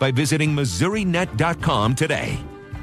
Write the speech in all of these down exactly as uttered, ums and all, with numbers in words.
by visiting Missouri Net dot com today.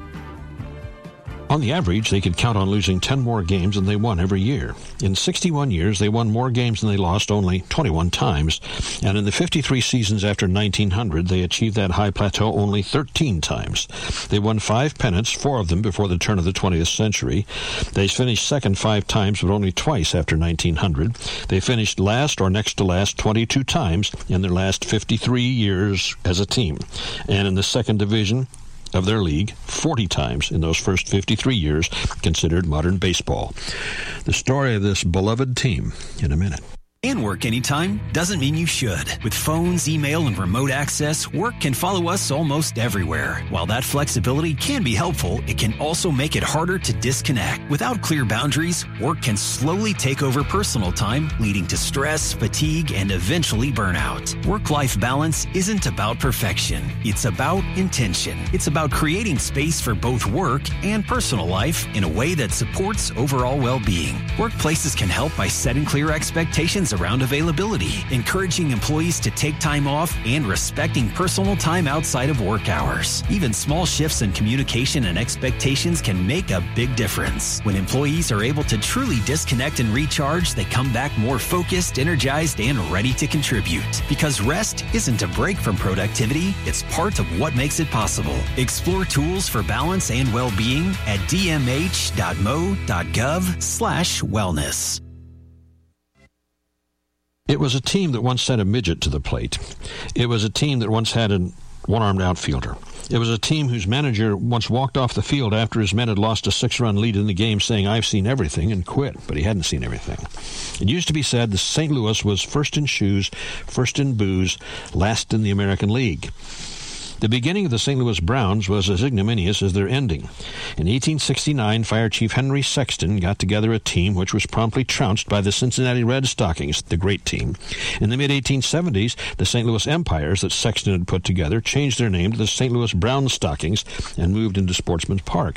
On the average, they could count on losing ten more games than they won every year. In sixty-one years, they won more games than they lost only twenty-one times. And in the fifty-three seasons after nineteen hundred, they achieved that high plateau only thirteen times. They won five pennants, four of them before the turn of the twentieth century. They finished second five times, but only twice after nineteen hundred. They finished last or next to last twenty-two times in their last fifty-three years as a team. And in the second division of their league, forty times in those first fifty-three years, considered modern baseball. The story of this beloved team in a minute. And work anytime doesn't mean you should. With phones, email, and remote access, work can follow us almost everywhere. While that flexibility can be helpful, it can also make it harder to disconnect. Without clear boundaries, work can slowly take over personal time, leading to stress, fatigue, and eventually burnout. Work-life balance isn't about perfection. It's about intention. It's about creating space for both work and personal life in a way that supports overall well-being. Workplaces can help by setting clear expectations around availability, encouraging employees to take time off, and respecting personal time outside of work hours. Even small shifts in communication and expectations can make a big difference. When employees are able to truly disconnect and recharge, they come back more focused, energized, and ready to contribute. Because rest isn't a break from productivity, it's part of what makes it possible. Explore tools for balance and well-being at d m h dot m o dot gov slash wellness. It was a team that once sent a midget to the plate. It was a team that once had a one-armed outfielder. It was a team whose manager once walked off the field after his men had lost a six-run lead in the game saying, "I've seen everything," and quit, but he hadn't seen everything. It used to be said that Saint Louis was first in shoes, first in booze, last in the American League. The beginning of the Saint Louis Browns was as ignominious as their ending. In eighteen sixty-nine, Fire Chief Henry Sexton got together a team which was promptly trounced by the Cincinnati Red Stockings, the great team. In the mid eighteen seventies, the Saint Louis Empires that Sexton had put together changed their name to the Saint Louis Brown Stockings and moved into Sportsman's Park.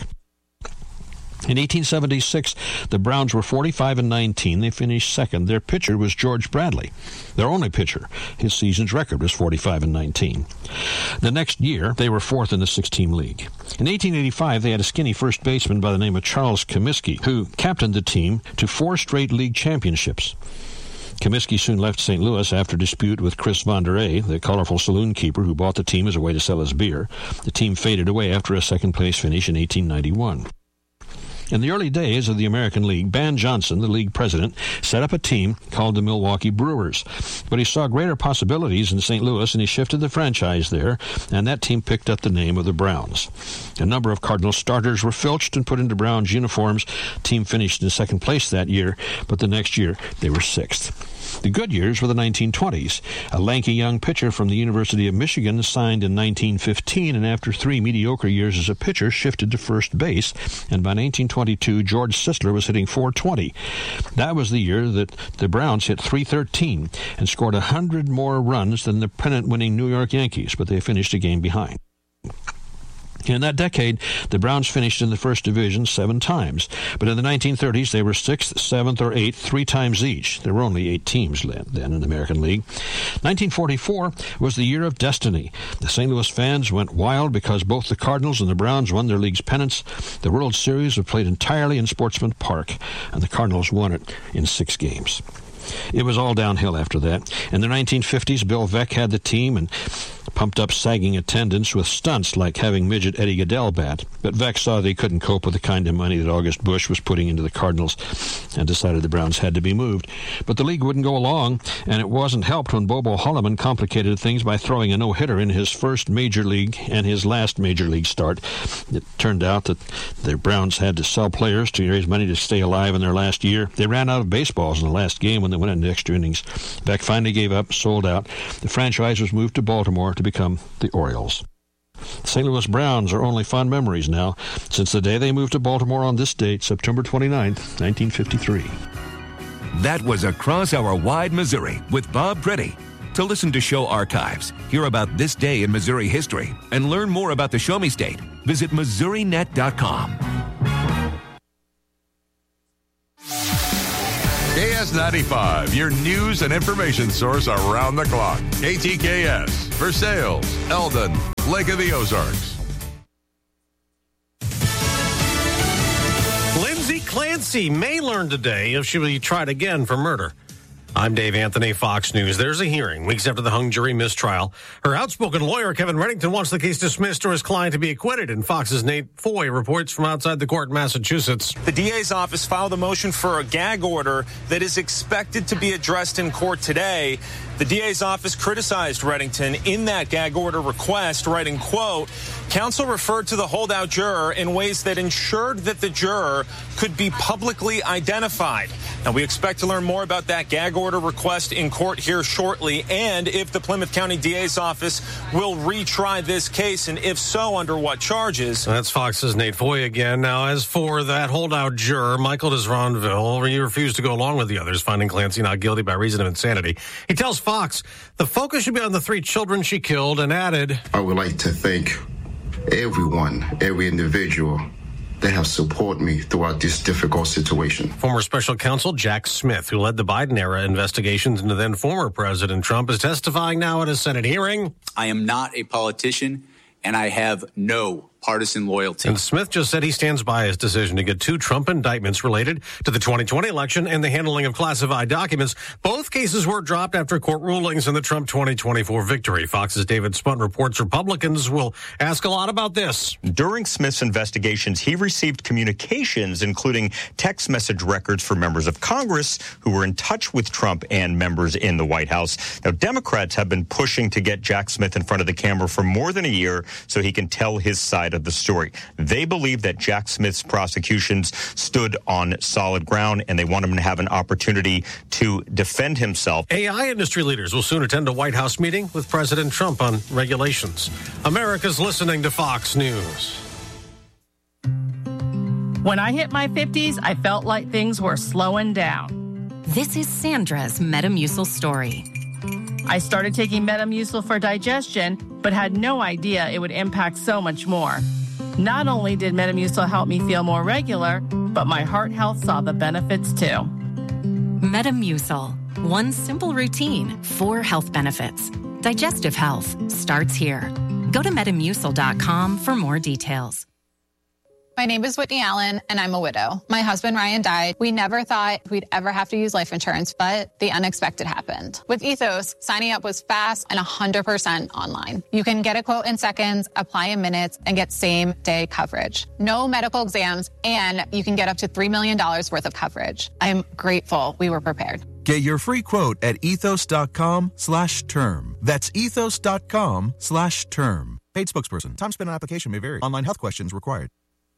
In eighteen seventy-six, the Browns were forty-five and nineteen. They finished second. Their pitcher was George Bradley, their only pitcher. His season's record was forty-five and nineteen. The next year, they were fourth in the six-team league. In eighteen eighty-five, they had a skinny first baseman by the name of Charles Comiskey, who captained the team to four straight league championships. Comiskey soon left Saint Louis after dispute with Chris Vonderay, the colorful saloon keeper who bought the team as a way to sell his beer. The team faded away after a second-place finish in eighteen ninety-one. In the early days of the American League, Ban Johnson, the league president, set up a team called the Milwaukee Brewers. But he saw greater possibilities in Saint Louis, and he shifted the franchise there, and that team picked up the name of the Browns. A number of Cardinal starters were filched and put into Browns uniforms. The team finished in second place that year, but the next year they were sixth. The good years were the nineteen twenties. A lanky young pitcher from the University of Michigan signed in nineteen fifteen, and after three mediocre years as a pitcher, shifted to first base. And by nineteen twenty-two, George Sisler was hitting four twenty. That was the year that the Browns hit three thirteen and scored one hundred more runs than the pennant-winning New York Yankees, but they finished a game behind. In that decade, the Browns finished in the first division seven times. But in the nineteen thirties, they were sixth, seventh, or eighth three times each. There were only eight teams then in the American League. nineteen forty-four was the year of destiny. The Saint Louis fans went wild because both the Cardinals and the Browns won their league's pennants. The World Series was played entirely in Sportsman Park, and the Cardinals won it in six games. It was all downhill after that. In the nineteen fifties, Bill Veeck had the team and pumped up sagging attendance with stunts like having midget Eddie Gaedel bat. But Veeck saw they couldn't cope with the kind of money that August Busch was putting into the Cardinals and decided the Browns had to be moved. But the league wouldn't go along, and it wasn't helped when Bobo Holloman complicated things by throwing a no-hitter in his first major league and his last major league start. It turned out that the Browns had to sell players to raise money to stay alive in their last year. They ran out of baseballs in the last game when they went into extra innings. Veeck finally gave up, sold out. The franchise was moved to Baltimore to become the Orioles. The Saint Louis Browns are only fond memories now, since the day they moved to Baltimore on this date, September twenty-ninth, nineteen fifty-three. That was Across Our Wide Missouri with Bob Pretty. To listen to show archives, hear about this day in Missouri history, and learn more about the Show Me State, visit Missouri Net dot com. K S ninety-five, your news and information source around the clock. K T K S, for sales, Eldon, Lake of the Ozarks. Lindsay Clancy may learn today if she will be tried again for murder. I'm Dave Anthony, Fox News. There's a hearing weeks after the hung jury mistrial. Her outspoken lawyer, Kevin Reddington, wants the case dismissed or his client to be acquitted. And Fox's Nate Foy reports from outside the court in Massachusetts. The D A's office filed a motion for a gag order that is expected to be addressed in court today. The D A's office criticized Reddington in that gag order request, writing, quote, counsel referred to the holdout juror in ways that ensured that the juror could be publicly identified. Now, we expect to learn more about that gag order request in court here shortly, and if the Plymouth County D A's office will retry this case, and if so, under what charges. That's Fox's Nate Foy again. Now, as for that holdout juror, Michael Desronville, he refused to go along with the others, finding Clancy not guilty by reason of insanity. He tells Fox the focus should be on the three children she killed and added, I would like to thank everyone, every individual that have supported me throughout this difficult situation. Former special counsel Jack Smith, who led the Biden-era investigations into then former President Trump, is testifying now at a Senate hearing. I am not a politician, and I have no partisan loyalty. And Smith just said he stands by his decision to get two Trump indictments related to the twenty twenty election and the handling of classified documents. Both cases were dropped after court rulings in the Trump twenty twenty-four victory. Fox's David Spunt reports Republicans will ask a lot about this. During Smith's investigations, he received communications, including text message records for members of Congress who were in touch with Trump and members in the White House. Now, Democrats have been pushing to get Jack Smith in front of the camera for more than a year so he can tell his side of the story. They believe that Jack Smith's prosecutions stood on solid ground, and they want him to have an opportunity to defend himself. A I industry leaders will soon attend a White House meeting with President Trump on regulations. America's listening to Fox News. When I hit my fifties, I felt like things were slowing down. This is Sandra's Metamucil story. I started taking Metamucil for digestion, but had no idea it would impact so much more. Not only did Metamucil help me feel more regular, but my heart health saw the benefits too. Metamucil. One simple routine, four health benefits. Digestive health starts here. Go to metamucil dot com for more details. My name is Whitney Allen, and I'm a widow. My husband, Ryan, died. We never thought we'd ever have to use life insurance, but the unexpected happened. With Ethos, signing up was fast and one hundred percent online. You can get a quote in seconds, apply in minutes, and get same-day coverage. No medical exams, and you can get up to three million dollars worth of coverage. I'm grateful we were prepared. Get your free quote at ethos dot com slash term. That's ethos dot com slash term. Paid spokesperson. Time spent on application may vary. Online health questions required.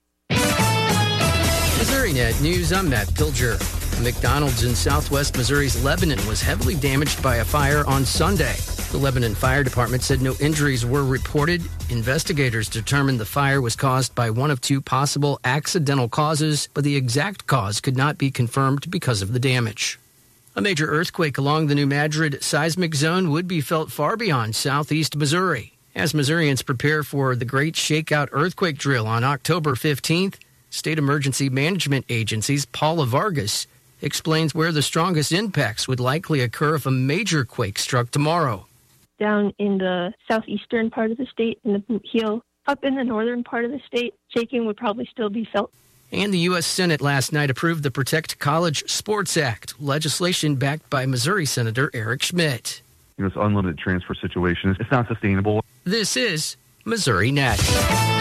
MissouriNet News, I'm Matt Pilger. McDonald's in southwest Missouri's Lebanon was heavily damaged by a fire on Sunday. The Lebanon Fire Department said no injuries were reported. Investigators determined the fire was caused by one of two possible accidental causes, but the exact cause could not be confirmed because of the damage. A major earthquake along the New Madrid seismic zone would be felt far beyond southeast Missouri. As Missourians prepare for the Great Shakeout earthquake drill on October fifteenth, State Emergency Management Agency's Paula Vargas explains where the strongest impacts would likely occur if a major quake struck tomorrow. Down in the southeastern part of the state, in the Boot Heel, up in the northern part of the state, shaking would probably still be felt. And the U S Senate last night approved the Protect College Sports Act, legislation backed by Missouri Senator Eric Schmidt. You know, this unlimited transfer situation, it's not sustainable. This is MissouriNet.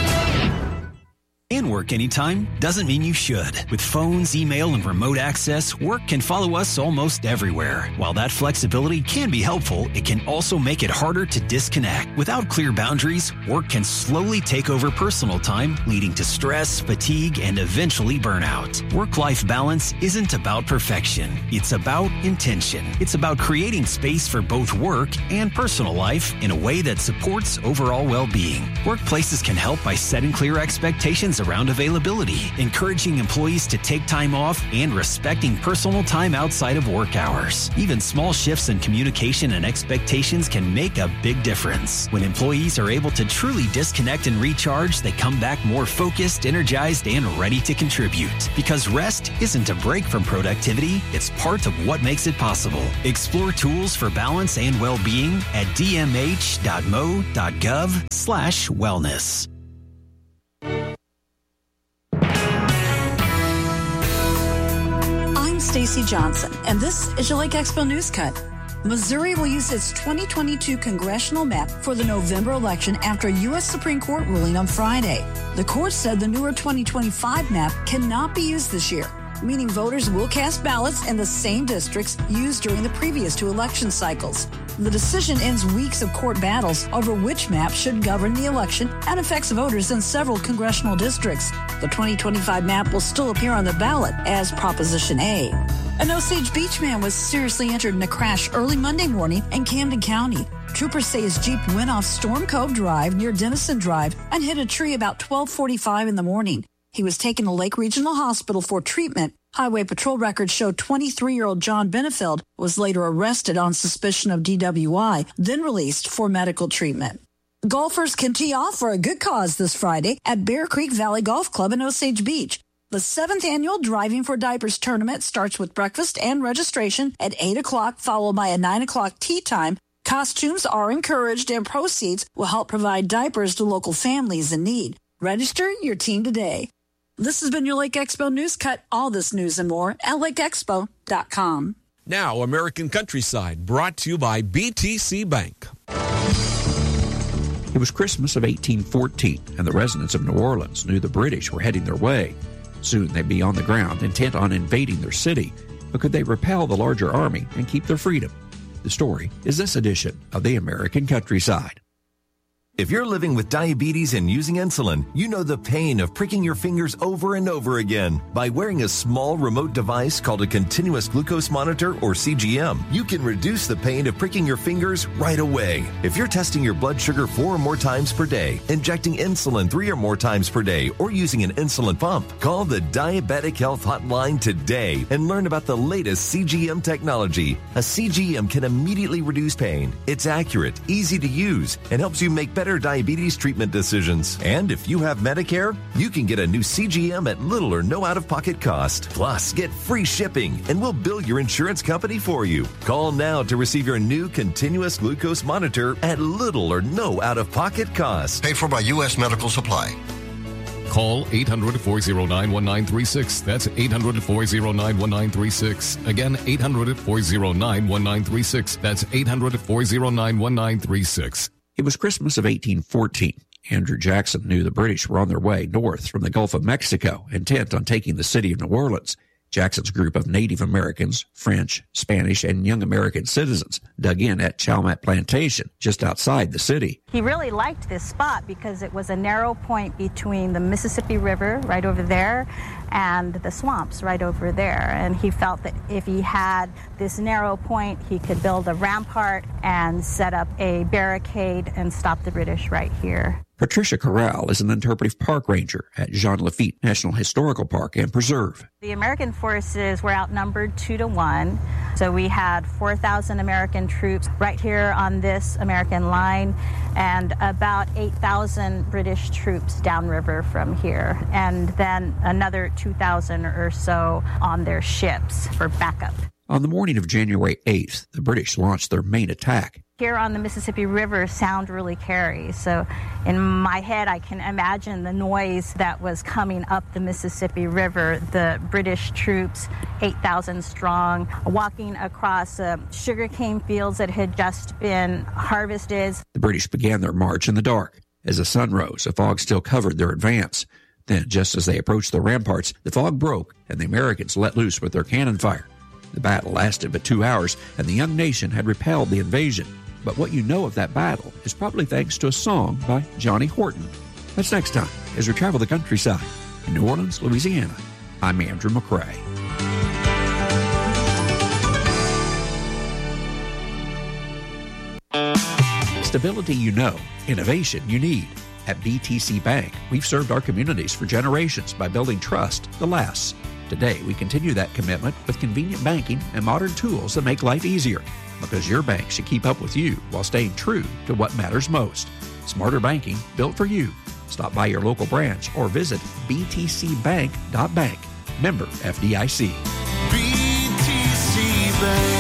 And work anytime doesn't mean you should. With phones, email, and remote access, work can follow us almost everywhere. While that flexibility can be helpful, it can also make it harder to disconnect. Without clear boundaries, work can slowly take over personal time, leading to stress, fatigue, and eventually burnout. Work-life balance isn't about perfection. It's about intention. It's about creating space for both work and personal life in a way that supports overall well-being. Workplaces can help by setting clear expectations around availability, encouraging employees to take time off, and respecting personal time outside of work hours. Even small shifts in communication and expectations can make a big difference. When employees are able to truly disconnect and recharge, they come back more focused, energized, and ready to contribute. Because rest isn't a break from productivity, it's part of what makes it possible. Explore tools for balance and well-being at d m h dot m o dot gov slash wellness. I'm Stacy Johnson, and this is your Lake Expo News Cut. Missouri will use its twenty twenty-two congressional map for the November election after a U S Supreme Court ruling on Friday. The court said the newer twenty twenty-five map cannot be used this year, meaning voters will cast ballots in the same districts used during the previous two election cycles. The decision ends weeks of court battles over which map should govern the election and affects voters in several congressional districts. The twenty twenty-five map will still appear on the ballot as Proposition A. An Osage Beach man was seriously injured in a crash early Monday morning in Camden County. Troopers say his Jeep went off Storm Cove Drive near Denison Drive and hit a tree about twelve forty-five in the morning. He was taken to Lake Regional Hospital for treatment. Highway Patrol records show twenty-three-year-old John Benefeld was later arrested on suspicion of D W I, then released for medical treatment. Golfers can tee off for a good cause this Friday at Bear Creek Valley Golf Club in Osage Beach. The seventh annual Driving for Diapers tournament starts with breakfast and registration at eight o'clock, followed by a nine o'clock tee time. Costumes are encouraged, and proceeds will help provide diapers to local families in need. Register your team today. This has been your Lake Expo News Cut. All this news and more at lake expo dot com. Now, American Countryside, brought to you by B T C Bank. It was Christmas of eighteen fourteen, and the residents of New Orleans knew the British were heading their way. Soon they'd be on the ground, intent on invading their city. But could they repel the larger army and keep their freedom? The story is this edition of the American Countryside. If you're living with diabetes and using insulin, you know the pain of pricking your fingers over and over again. By wearing a small remote device called a continuous glucose monitor, or C G M, you can reduce the pain of pricking your fingers right away. If you're testing your blood sugar four or more times per day, injecting insulin three or more times per day, or using an insulin pump, call the Diabetic Health Hotline today and learn about the latest C G M technology. A C G M can immediately reduce pain. It's accurate, easy to use, and helps you make better diabetes treatment decisions. And if you have Medicare, you can get a new C G M at little or no out-of-pocket cost. Plus, get free shipping, and we'll bill your insurance company for you. Call now to receive your new continuous glucose monitor at little or no out-of-pocket cost. Paid for by U S Medical Supply. Call eight hundred, four oh nine, one nine three six. That's eight hundred, four oh nine, one nine three six. Again, eight hundred, four oh nine, one nine three six. That's eight hundred, four oh nine, one nine three six. It was Christmas of eighteen fourteen. Andrew Jackson knew the British were on their way north from the Gulf of Mexico, intent on taking the city of New Orleans. Jackson's group of Native Americans, French, Spanish, and young American citizens dug in at Chalmette Plantation, just outside the city. He really liked this spot because it was a narrow point between the Mississippi River right over there and the swamps right over there. And he felt that if he had this narrow point, he could build a rampart and set up a barricade and stop the British right here. Patricia Corral is an interpretive park ranger at Jean Lafitte National Historical Park and Preserve. The American forces were outnumbered two to one, so we had four thousand American troops right here on this American line and about eight thousand British troops downriver from here, and then another two thousand or so on their ships for backup. On the morning of January eighth, the British launched their main attack. Here on the Mississippi River, sound really carries. So in my head, I can imagine the noise that was coming up the Mississippi River, the British troops, eight thousand strong, walking across uh, sugarcane fields that had just been harvested. The British began their march in the dark. As the sun rose, a fog still covered their advance. Then, just as they approached the ramparts, the fog broke, and the Americans let loose with their cannon fire. The battle lasted but two hours, and the young nation had repelled the invasion. But what you know of that battle is probably thanks to a song by Johnny Horton. That's next time as we travel the countryside in New Orleans, Louisiana. I'm Andrew McCrae. Stability you know, innovation you need. At B T C Bank, we've served our communities for generations by building trust that lasts. Today, we continue that commitment with convenient banking and modern tools that make life easier. Because your bank should keep up with you while staying true to what matters most. Smarter banking built for you. Stop by your local branch or visit b t c bank dot bank. Member F D I C. B T C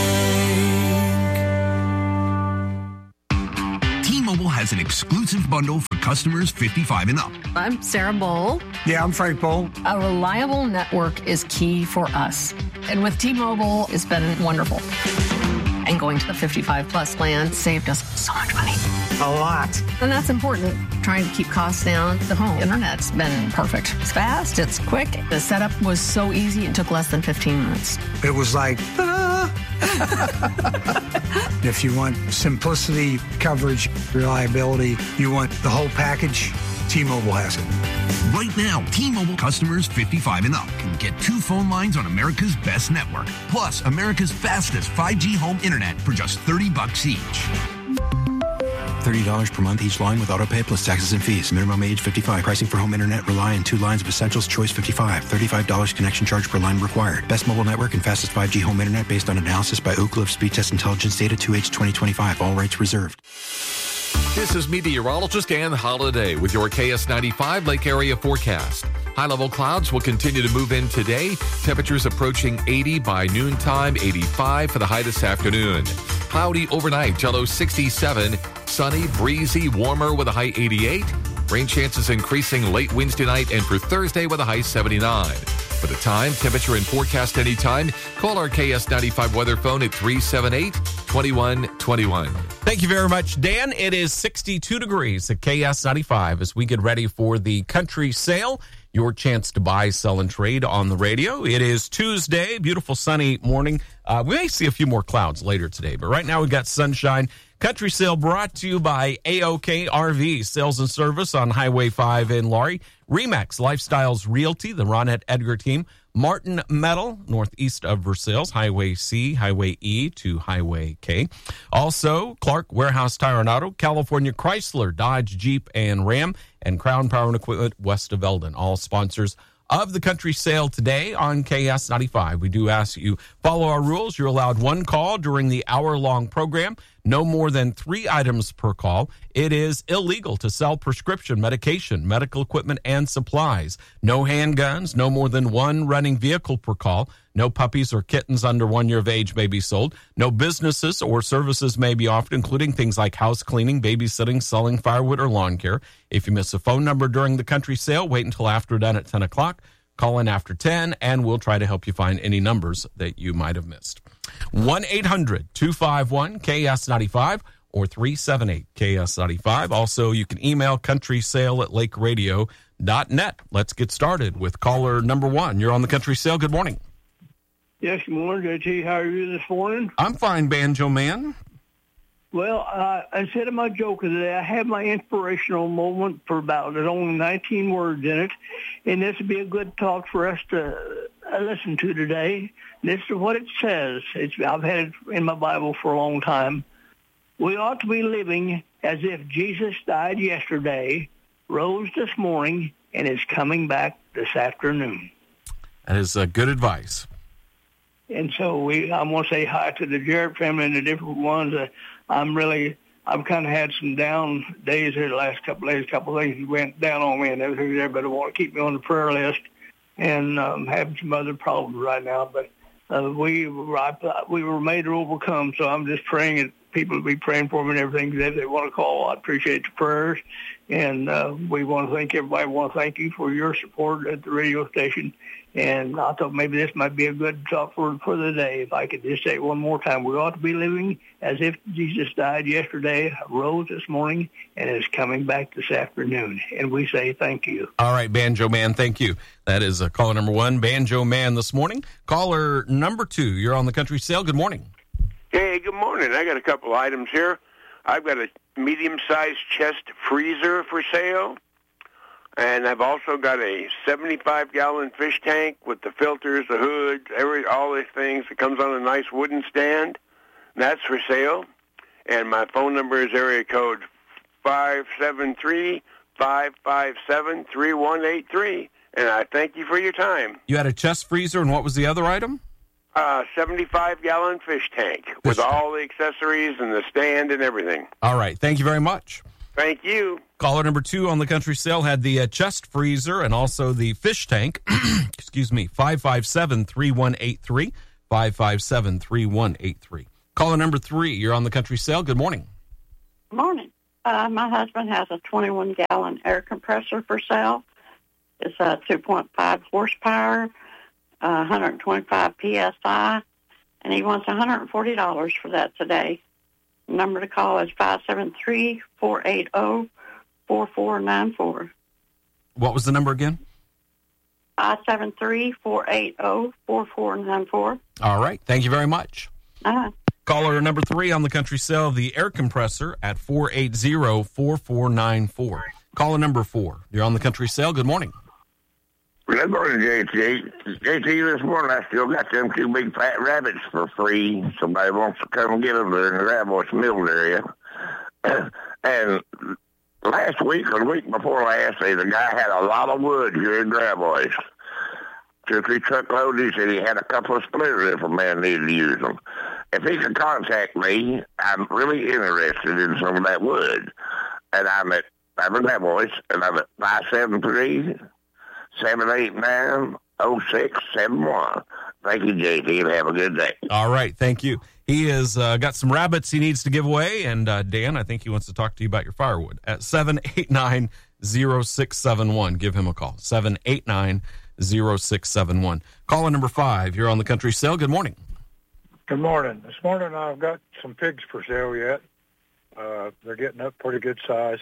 Bank. T-Mobile has an exclusive bundle for customers fifty-five and up. I'm Sarah Bowl. Yeah, I'm Frank Bowl. A reliable network is key for us. And with T-Mobile, it's been wonderful. And going to the fifty-five plus plan saved us so much money. A lot. And that's important, trying to keep costs down. The home internet's been perfect. It's fast, it's quick. The setup was so easy, it took less than fifteen minutes. It was like, ah. If you want simplicity, coverage, reliability, you want the whole package, T-Mobile has it. Right now, T-Mobile customers fifty-five and up can get two phone lines on America's best network, plus America's fastest five G home internet for just thirty bucks each. thirty dollars per month each line with autopay plus taxes and fees. Minimum age fifty-five. Pricing for home internet rely on two lines of Essentials Choice fifty-five. thirty-five dollars connection charge per line required. Best mobile network and fastest five G home internet based on analysis by Oak Cliff Speed Test Intelligence Data two H twenty twenty-five. All rights reserved. This is meteorologist Ann Holiday with your K S ninety-five Lake Area forecast. High-level clouds will continue to move in today. Temperatures approaching eighty by noontime, eighty-five for the high this afternoon. Cloudy overnight, low sixty-seven. Sunny, breezy, warmer with a high eighty-eight. Rain chances increasing late Wednesday night and for Thursday with a high seventy-nine. For the time, temperature, and forecast anytime, call our K S ninety-five weather phone at three seven eight, two one two one. Thank you very much, Dan. It is sixty-two degrees at K S ninety-five as we get ready for the country sale. Your chance to buy, sell, and trade on the radio. It is Tuesday, beautiful sunny morning. Uh, we may see a few more clouds later today, but right now we've got sunshine. Country sale brought to you by A O K R V, sales and service on Highway five in Laurie. Remax Lifestyles Realty, the Ronette Edgar team. Martin Metal, northeast of Versailles, Highway C, Highway E to Highway K. Also, Clark Warehouse Tire and Auto, California Chrysler, Dodge, Jeep, and Ram, and Crown Power and Equipment west of Eldon, all sponsors of the country sale today on K S ninety-five. We do ask you follow our rules. You're allowed one call during the hour-long program, no more than three items per call. It is illegal to sell prescription medication, medical equipment, and supplies. No handguns, no more than one running vehicle per call. No puppies or kittens under one year of age may be sold. No businesses or services may be offered, including things like house cleaning, babysitting, selling firewood, or lawn care. If you miss a phone number during the country sale, wait until after done at ten o'clock. Call in after ten, and we'll try to help you find any numbers that you might have missed. one eight hundred two five one K S ninety-five or three seven eight K S ninety-five. Also, you can email countrysale at lake radio dot net. Let's get started with caller number one. You're on the country sale. Good morning. Yes, good morning, J T. How are you this morning? I'm fine, Banjo Man. Well, uh, I said in my joke today, I had my inspirational moment for about, there's only nineteen words in it, and this would be a good talk for us to uh, listen to today. This is what it says. It's, I've had it in my Bible for a long time. We ought to be living as if Jesus died yesterday, rose this morning, and is coming back this afternoon. That is uh, good advice. And so we, I want to say hi to the Jarrett family and the different ones. Uh, I'm really, I've kind of had some down days here the last couple of days. A couple of things went down on me, and everybody want to keep me on the prayer list. And I'm um, having some other problems right now. But uh, we, I, we were made to overcome, so I'm just praying that people will be praying for me and everything. If they want to call, I appreciate the prayers. And uh, we want to thank everybody. We want to thank you for your support at the radio station. And I thought maybe this might be a good talk for, for the day. If I could just say it one more time, we ought to be living as if Jesus died yesterday, rose this morning, and is coming back this afternoon. And we say thank you. All right, Banjo Man, thank you. That is uh, caller number one, Banjo Man this morning. Caller number two, you're on the country sale. Good morning. Hey, good morning. I got a couple items here. I've got a medium-sized chest freezer for sale. And I've also got a seventy-five gallon fish tank with the filters, the hood, every all these things. It comes on a nice wooden stand. That's for sale. And my phone number is area code five seven three, five five seven, three one eight three. And I thank you for your time. You had a chest freezer, and what was the other item? Uh, seventy-five gallon fish tank fish with tank. all the accessories and the stand and everything. All right. Thank you very much. Thank you. Caller number two on the country sale had the uh, chest freezer and also the fish tank. Excuse me. five five seven, three one eight three. five five seven, three one eight three. Caller number three, you're on the country sale. Good morning. Good morning. Uh, my husband has a twenty-one gallon air compressor for sale. It's a two point five horsepower, uh, one hundred twenty-five P S I, and he wants one hundred forty dollars for that today. The number to call is five seven three, four eight zero, four four nine four. What was the number again? five seven three, four eight zero, four four nine four. All right. Thank you very much. Uh-huh. Caller number three on the country sale, the air compressor at four eight zero, four four nine four. Caller number four, you're on the country sale. Good morning. Good morning, J T. J T, this morning I still got them two big fat rabbits for free. Somebody wants to come and get them there in the Grabois Mills area. And last week or the week before last, the guy had a lot of wood here in Grabois. Two or three truckloads. He said he had a couple of splitters if a man needed to use them. If he could contact me, I'm really interested in some of that wood. And I'm at, I'm in Grabois, and I'm at five seven three, seven eight nine, oh six seven one. Thank you, J T, and have a good day. All right, thank you. He has uh, got some rabbits he needs to give away, and uh, Dan, I think he wants to talk to you about your firewood at seven eight nine, oh six seven one. Give him a call, seven eight nine, oh six seven one. Caller number five, you're on the country sale. Good morning. Good morning. This morning I've got some pigs for sale yet. Uh, they're getting up pretty good size,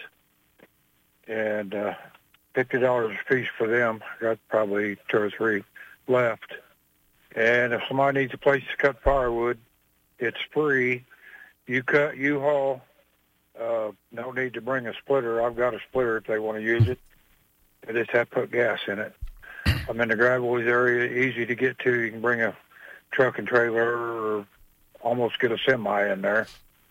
and uh, fifty dollars a piece for them. I got probably two or three left. And if somebody needs a place to cut firewood, it's free. You cut, you haul. Uh, no need to bring a splitter. I've got a splitter if they want to use it. They just have to put gas in it. I'm in the Grabois area, easy to get to. You can bring a truck and trailer or almost get a semi in there.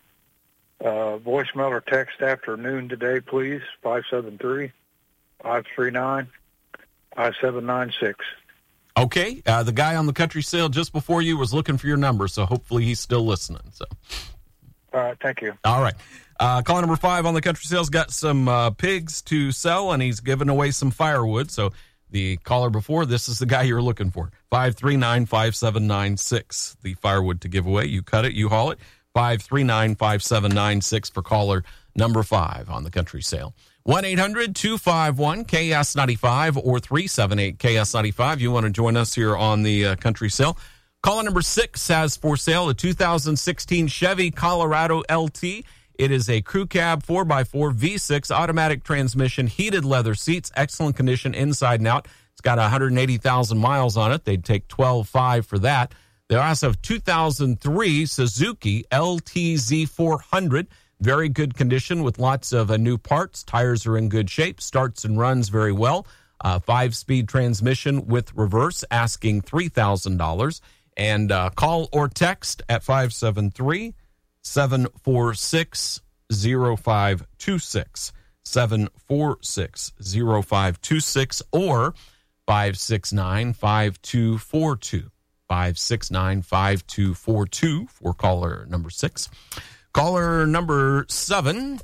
Uh, voicemail or text afternoon today, please, five seven three, five three nine, five seven nine six. Okay, uh, the guy on the country sale just before you was looking for your number, so hopefully he's still listening. So, all right, thank you. All right. Uh, caller number five on the country sale's got some uh, pigs to sell, and he's giving away some firewood. So the caller before, this is the guy you're looking for. five three nine, five seven nine six, the firewood to give away. You cut it, you haul it. five three nine, five seven nine six for caller number five on the country sale. one eight hundred, two five one, K S ninety-five or three seven eight, K S ninety-five. You want to join us here on the uh, country sale. Caller number six has for sale a two thousand sixteen Chevy Colorado L T. It is a crew cab four by four V six automatic transmission, heated leather seats, excellent condition inside and out. It's got one hundred eighty thousand miles on it. They'd take twelve five for that. They also have two thousand three Suzuki L T Z four hundred. Very good condition with lots of uh, new parts. Tires are in good shape. Starts and runs very well. Uh, five-speed transmission with reverse, asking three thousand dollars. And uh, call or text at five seven three, seven four six, zero five two six, seven four six, zero five two six, or five six nine, five two four two. five six nine, five two four two for caller number six. Caller number seven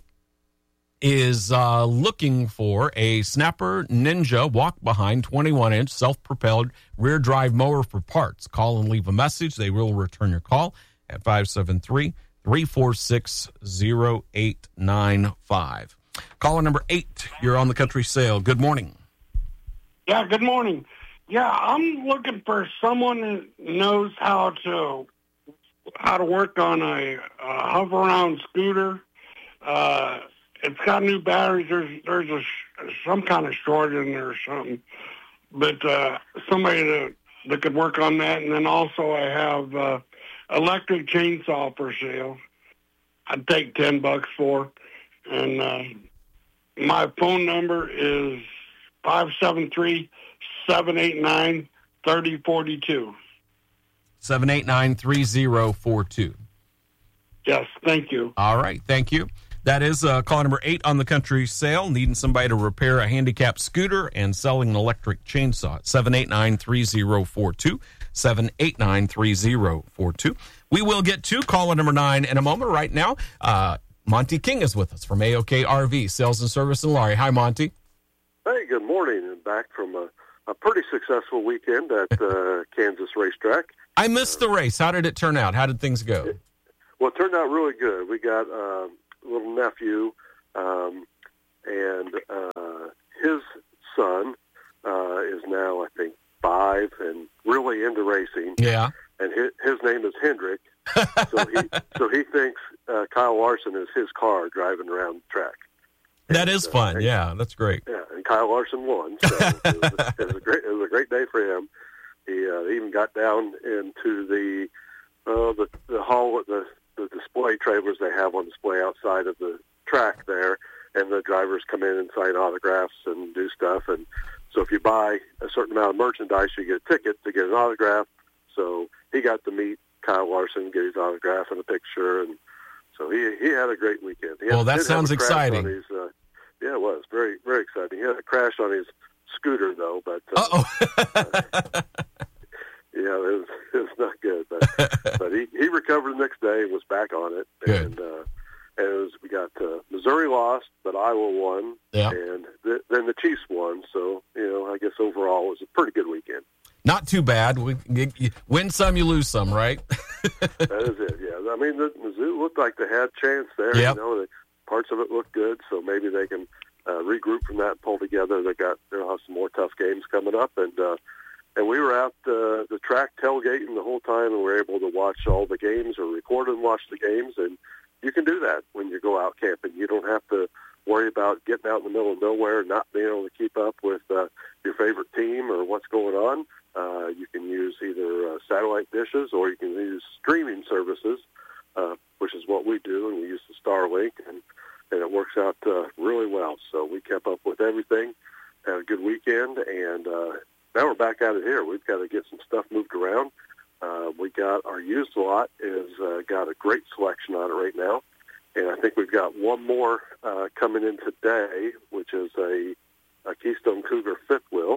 is uh, looking for a Snapper Ninja walk-behind twenty-one inch self-propelled rear drive mower for parts. Call and leave a message. They will return your call at five seven three, three four six, zero eight nine five. Caller number eight, you're on the country sale. Good morning. Yeah, good morning. Yeah, I'm looking for someone that knows how to how to work on a, a hover around scooter. Uh, it's got new batteries. There's there's a some kind of short in there or something. But uh, somebody that that could work on that. And then also I have uh, electric chainsaw for sale. I'd take ten bucks for. And uh, my phone number is five seven three, seven eight nine, three oh four two. seven eight nine, three oh four two. Yes, thank you. All right, thank you. That is uh, call number eight on the country sale. Needing somebody to repair a handicapped scooter and selling an electric chainsaw. seven eight nine, three zero four two. seven eight nine, three zero four two. We will get to caller number nine in a moment. Right now, uh, Monty King is with us from A O K R V, Sales and Service in Laurie. Hi, Monty. Hey, good morning. And back from a, a pretty successful weekend at uh, Kansas Racetrack. I missed the race. How did it turn out? How did things go? It, well, it turned out really good. We got uh, a little nephew um, and uh, his son uh, is now, I think, five and really into racing. Yeah. And his, his name is Hendrick. so he so he thinks uh, Kyle Larson is his car driving around the track. That and, is uh, fun. and, yeah, that's great. Yeah, and Kyle Larson won. So it, was, it was a great it was a great day for him. He uh, even got down into the uh, the the hall, the the display trailers they have on display outside of the track there, and the drivers come in and sign autographs and do stuff. And so if you buy a certain amount of merchandise, you get a ticket to get an autograph. So he got to meet Kyle Larson, get his autograph and a picture, and so he he had a great weekend. He well, had, that sounds exciting. His, uh, yeah, it was very very exciting. He had a crash on his scooter though, but uh, uh-oh. yeah, it was it was not good. But but he, he recovered the next day and was back on it. Good. And uh, and it was, we got uh, Missouri lost, but Iowa won, yeah. and th- then the Chiefs won. So you know, I guess overall it was a pretty good weekend. Not too bad. We, you win some, you lose some, right? That is it. Yeah, I mean, the Mizzou looked like they had a chance there. Yep. You know, the, parts of it looked good, so maybe they can uh, regroup from that and pull together. They got they'll have some more tough games coming up, and uh, and we were out uh, the track tailgating the whole time, and we were able to watch all the games or record and watch the games. And you can do that when you go out camping. You don't have to worry about getting out in the middle of nowhere, not being able to keep up with uh, your favorite team or what's going on. Uh, you can use either uh, satellite dishes or you can use streaming services, uh, which is what we do, and we use the Starlink, and, and it works out uh, really well. So we kept up with everything, had a good weekend, and uh, now we're back at it here. We've got to get some stuff moved around. Uh, we got our used lot is uh, got a great selection on it right now, and I think we've got one more uh, coming in today, which is a, a Keystone Cougar fifth wheel.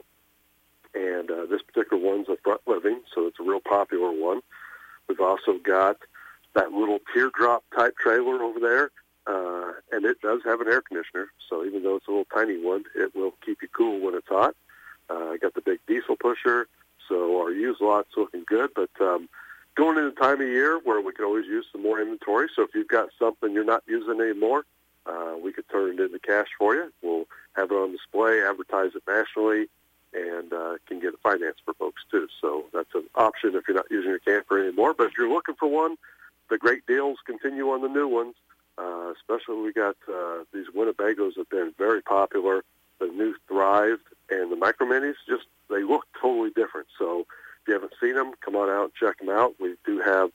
And uh, this particular one's a front living, so it's a real popular one. We've also got that little teardrop type trailer over there, uh, and it does have an air conditioner. So even though it's a little tiny one, it will keep you cool when it's hot. Uh, I got the big diesel pusher, so our used lot's looking good. But um, going into the time of year where we can always use some more inventory. So if you've got something you're not using anymore, uh, we could turn it into cash for you. We'll have it on display, advertise it nationally, and uh, can get it financed for folks, too. So that's an option if you're not using your camper anymore. But if you're looking for one, the great deals continue on the new ones, uh, especially we got uh, these Winnebagos have been very popular. The new Thrive and the Micro Minis, just they look totally different. So if you haven't seen them, come on out and check them out. We do have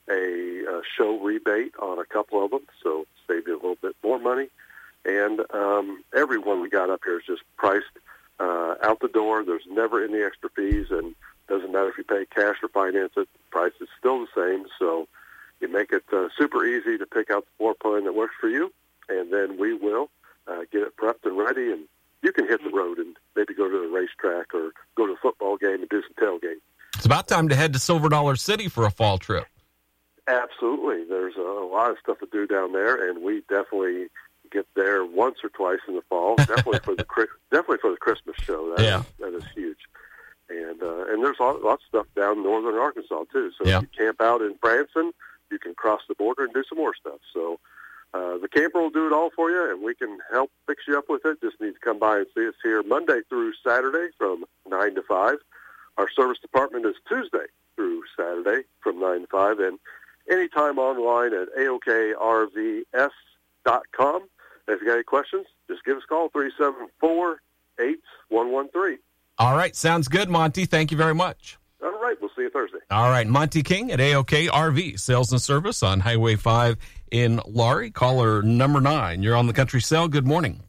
a, a show rebate on a couple of them, so save you a little bit more money. And um, every one we got up here is just priced Uh, out the door. There's never any extra fees, and doesn't matter if you pay cash or finance it, the price is still the same. So you make it uh, super easy to pick out the floor plan that works for you, and then we will uh, get it prepped and ready, and you can hit the road and maybe go to the racetrack or go to a football game and do some tailgate. It's about time to head to Silver Dollar City for a fall trip. Absolutely. There's a, a lot of stuff to do down there, and we definitely get there once or twice in the fall. Definitely for the definitely for the Christmas show. That yeah, is, that is huge. And uh, and there's lots of stuff down in northern Arkansas too. So yeah. if you camp out in Branson, you can cross the border and do some more stuff. So uh, the camper will do it all for you, and we can help fix you up with it. Just need to come by and see us here Monday through Saturday from nine to five. Our service department is Tuesday through Saturday from nine to five, and anytime online at A O K R V S dot com. If you got any questions, just give us a call, three seven four, eight one one three. All right. Sounds good, Monty. Thank you very much. All right. We'll see you Thursday. All right. Monty King at A O K R V, Sales and Service on Highway five in Laurie. Caller number nine. You're on the Country Sale. Good morning.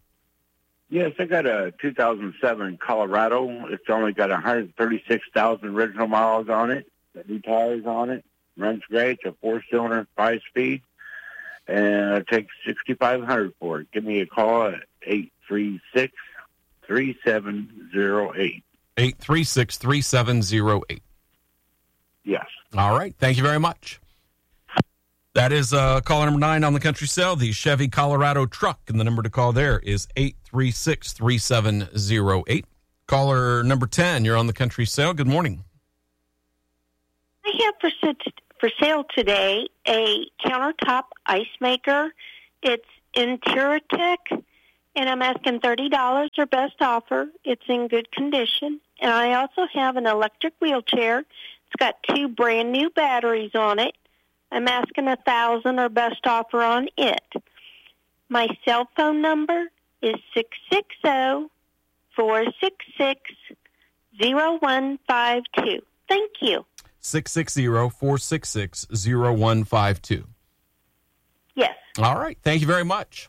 Yes, I got a two thousand seven Colorado. It's only got one hundred thirty-six thousand original miles on it. The new tires on it. Runs great. It's a four-cylinder, five-speed. and I take sixty-five hundred dollars for it. Give me a call at eight three six, three seven zero eight. eight three six, three seven zero eight. Yes. All right. Thank you very much. That is uh, caller number nine on the country sale, the Chevy Colorado truck, and the number to call there is eight three six, three seven zero eight. Caller number ten, you're on the country sale. Good morning. I have for, for sale today a countertop ice maker. It's in Turatech, and I'm asking thirty dollars or best offer. It's in good condition. And I also have an electric wheelchair. It's got two brand new batteries on it. I'm asking a thousand or best offer on it. My cell phone number is six six zero, four six six, zero one five two. Thank you. six six zero, four six six, zero one five two. Yes. All right. Thank you very much.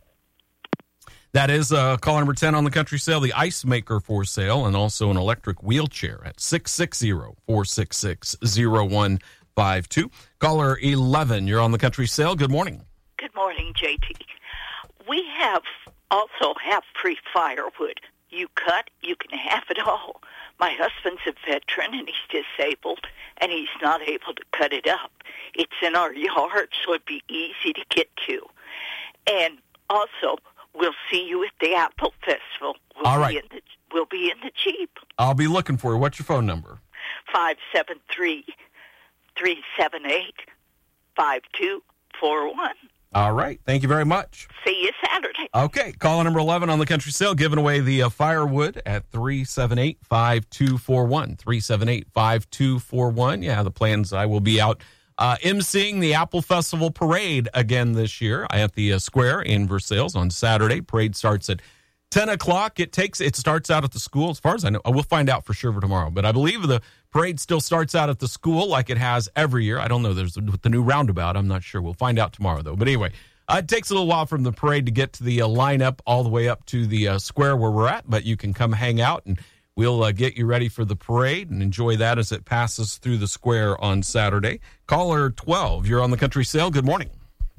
That is uh, caller number ten on the country sale, the ice maker for sale, and also an electric wheelchair at six six zero, four six six, zero one five two. Caller eleven, you're on the country sale. Good morning. Good morning, J T. We have also have free firewood. You cut, you can have it all. My husband's a veteran and he's disabled and he's not able to cut it up. It's in our yard, so it'd be easy to get to. And also, we'll see you at the Apple Festival. We'll all be right. In the, we'll be in the Jeep. I'll be looking for you. What's your phone number? five seven three, three seven eight, five two four one. All right. Thank you very much. See you Saturday. Okay. Caller number eleven on the country sale, giving away the uh, firewood at three seven eight, five two four one. three seven eight, five two four one. Yeah, the plans, I will be out uh, emceeing the Apple Festival Parade again this year at the uh, Square in Versailles on Saturday. Parade starts at ten o'clock. It takes, it starts out at the school, as far as I know. We'll find out for sure for tomorrow. But I believe the parade still starts out at the school like it has every year. I don't know. There's with the new roundabout. I'm not sure. We'll find out tomorrow, though. But anyway, uh, it takes a little while from the parade to get to the uh, lineup all the way up to the uh, square where we're at. But you can come hang out, and we'll uh, get you ready for the parade and enjoy that as it passes through the square on Saturday. Caller twelve, you're on the country sale. Good morning.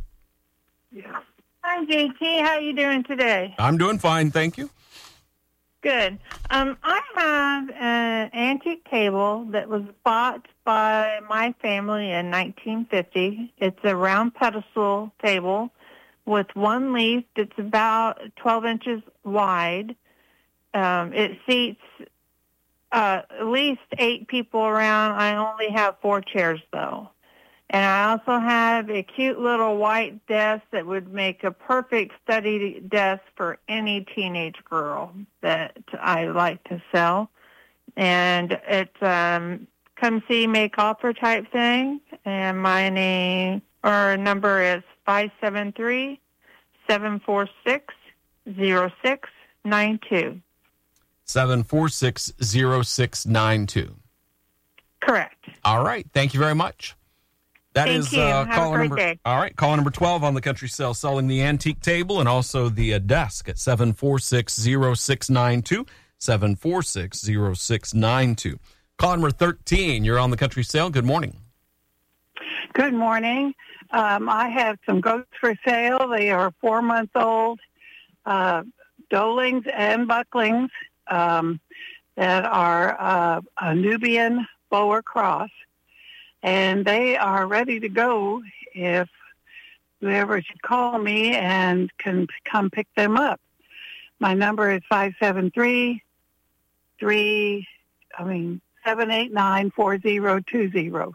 Hi, J T. How you doing today? I'm doing fine, thank you. Good. Um, I have an antique table that was bought by my family in nineteen fifty. It's a round pedestal table with one leaf that's about twelve inches wide. Um, it seats uh, at least eight people around. I only have four chairs, though. And I also have a cute little white desk that would make a perfect study desk for any teenage girl that I like to sell. And it's um, come see, make offer type thing. And my name or number is five seven three, seven four six, zero six nine two. seven four six, zero six nine two. Correct. All right. Thank you very much. That Thank is you. uh, Have a caller great number. day. All right, caller number twelve on the country sale, selling the antique table and also the uh, desk at seven four six, zero six nine two. seven four six, zero six nine two. Caller number thirteen, you're on the country sale. Good morning. Good morning. Um, I have some goats for sale. They are four months old, uh, Dolings and Bucklings um, that are uh, a Nubian Boer cross. And they are ready to go if whoever should call me and can come pick them up. My number is five seven three, three, I mean, seven eight nine, four zero two zero.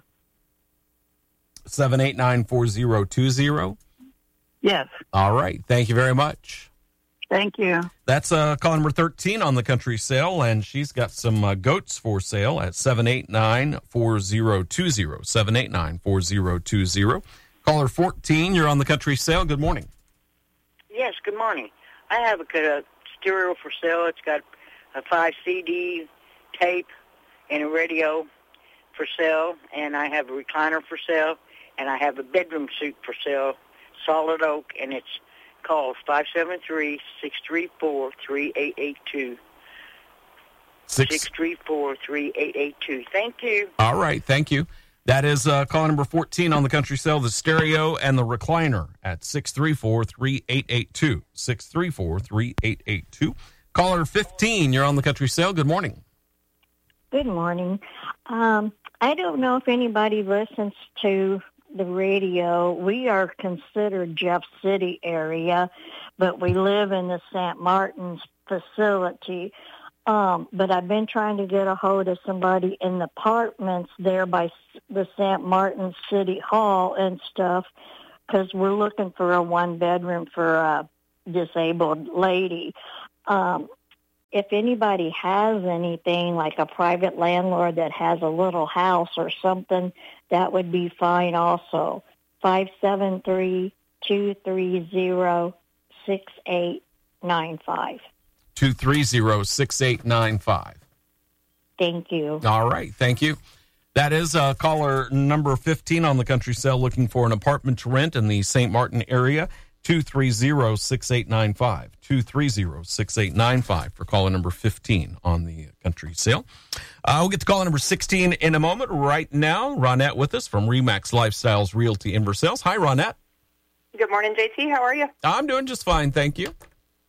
seven eight nine, four zero two zero? Yes. All right. Thank you very much. Thank you. That's uh, call number thirteen on the country sale, and she's got some uh, goats for sale at seven eight nine, four zero two zero. seven eight nine, four zero two zero. Caller fourteen, you're on the country sale. Good morning. Yes, good morning. I have a, a stereo for sale. It's got a five C D tape and a radio for sale, and I have a recliner for sale, and I have a bedroom suite for sale, solid oak, and it's called five seven three, six three four, three eight eight two. Six. six three four, three eight eight two. Thank you. All right. Thank you. That is uh, call number fourteen on the country sale, the stereo and the recliner at six three four, three eight eight two. six three four, three eight eight two. Caller fifteen, you're on the country sale. Good morning. Good morning. Um, I don't know if anybody listens to the radio. We are considered Jeff City area, but we live in the Saint Martin's facility. Um, but I've been trying to get a hold of somebody in the apartments there by the Saint Martin City Hall and stuff, because we're looking for a one-bedroom for a disabled lady. Um, if anybody has anything, like a private landlord that has a little house or something, that would be fine also. five seven three, two three zero, six eight nine five. two three zero, six eight nine five. Thank you. All right, thank you. That is uh, caller number fifteen on the country sale, looking for an apartment to rent in the Saint Martin area. two three zero, six eight nine five. two three zero, six eight nine five for caller number fifteen on the country sale. Uh, we'll get to caller number sixteen in a moment. Right now, Ronette with us from Remax Lifestyles Realty in Versailles. Hi, Ronette. Good morning, J T. How are you? I'm doing just fine, thank you.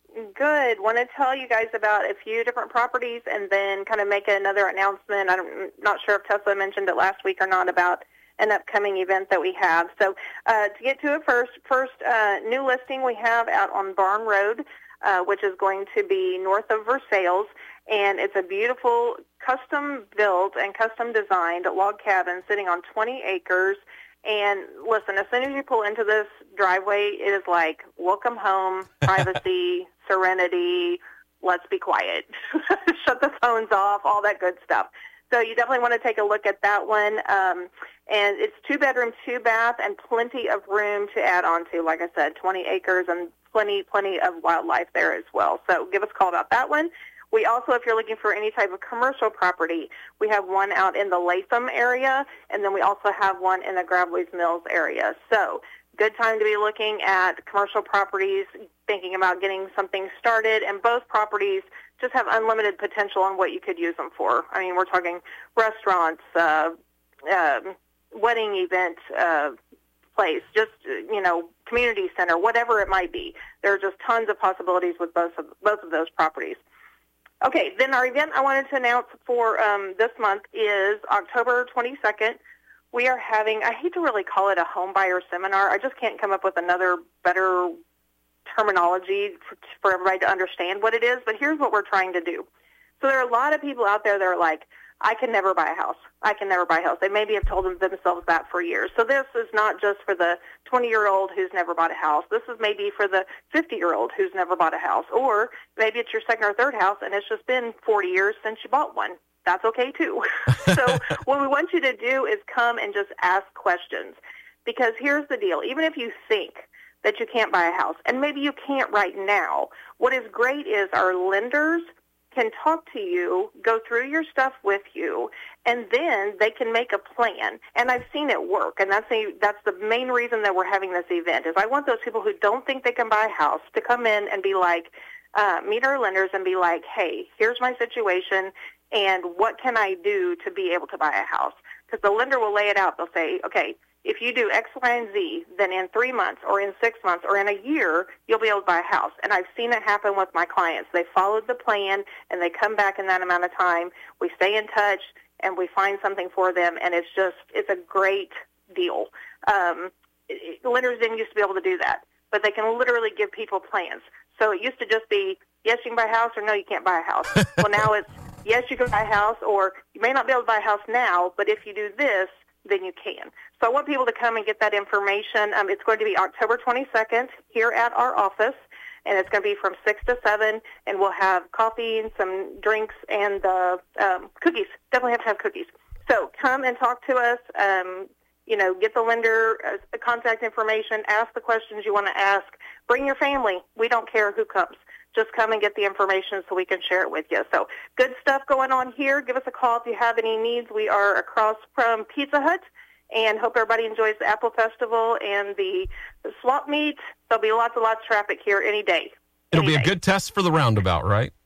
Good. Want to tell you guys about a few different properties and then kind of make another announcement. I'm not sure if Tesla mentioned it last week or not about an upcoming event that we have. So uh, to get to it first, first uh, new listing we have out on Barn Road, uh, which is going to be north of Versailles, and it's a beautiful custom-built and custom-designed log cabin sitting on twenty acres. And listen, as soon as you pull into this driveway, it is like, welcome home, privacy, serenity, let's be quiet, shut the phones off, all that good stuff. So you definitely want to take a look at that one. Um, and it's two bedroom, two bath, and plenty of room to add on to. Like I said, twenty acres and plenty, plenty of wildlife there as well. So give us a call about that one. We also, if you're looking for any type of commercial property, we have one out in the Latham area, and then we also have one in the Gravely's Mills area. So good time to be looking at commercial properties, thinking about getting something started, and both properties just have unlimited potential on what you could use them for. I mean, we're talking restaurants, uh, uh, wedding event uh, place, just, you know, community center, whatever it might be. There are just tons of possibilities with both of, both of those properties. Okay, then our event I wanted to announce for um, this month is October twenty-second. We are having, I hate to really call it a home buyer seminar. I just can't come up with another better terminology for, for everybody to understand what it is, but here's what we're trying to do. So there are a lot of people out there that are like, I can never buy a house. I can never buy a house. They maybe have told themselves that for years. So this is not just for the twenty-year-old who's never bought a house. This is maybe for the fifty-year-old who's never bought a house. Or maybe it's your second or third house, and it's just been forty years since you bought one. That's okay, too. So what we want you to do is come and just ask questions. Because here's the deal. Even if you think that you can't buy a house, and maybe you can't right now, what is great is our lenders can talk to you, go through your stuff with you, and then they can make a plan. And I've seen it work, and that's the, that's the main reason that we're having this event, is I want those people who don't think they can buy a house to come in and be like, uh, meet our lenders and be like, hey, here's my situation, and what can I do to be able to buy a house? Because the lender will lay it out. They'll say, okay, if you do X, Y, and Z, then in three months or in six months or in a year, you'll be able to buy a house. And I've seen it happen with my clients. They followed the plan, and they come back in that amount of time. We stay in touch, and we find something for them, and it's just, it's a great deal. Um, it, lenders didn't used to be able to do that, but they can literally give people plans. So it used to just be, yes, you can buy a house, or no, you can't buy a house. Well, now it's, yes, you can buy a house, or you may not be able to buy a house now, but if you do this, then you can. So I want people to come and get that information. Um, it's going to be October twenty-second here at our office, and it's going to be from six to seven, and we'll have coffee and some drinks and uh, um, cookies. Definitely have to have cookies. So come and talk to us. Um, you know, get the lender uh, contact information, ask the questions you want to ask. Bring your family. We don't care who comes. Just come and get the information so we can share it with you. So good stuff going on here. Give us a call if you have any needs. We are across from Pizza Hut, and hope everybody enjoys the Apple Festival and the, the swap meet. There'll be lots and lots of traffic here any day. It'll any be day. a good test for the roundabout, right?